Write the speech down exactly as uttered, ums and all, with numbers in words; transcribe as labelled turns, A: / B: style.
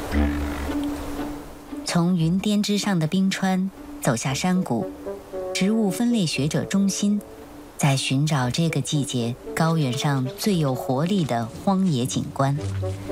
A: 从云巅之上的冰川走下山谷，植物分类学者钟欣在寻找这个季节高原上最有活力的荒野景观。